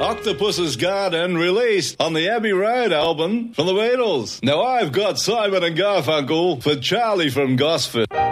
Octopus's Garden, released on the Abbey Road album from the Beatles. Now I've got Simon and Garfunkel for Charlie from Gosford.